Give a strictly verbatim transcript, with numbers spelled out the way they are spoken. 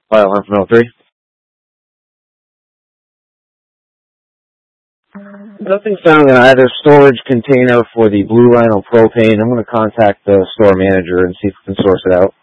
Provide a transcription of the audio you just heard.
File one from oh three. Nothing found in either storage container for the Blue Rhino propane. I'm going to contact the store manager and see if we can source it out.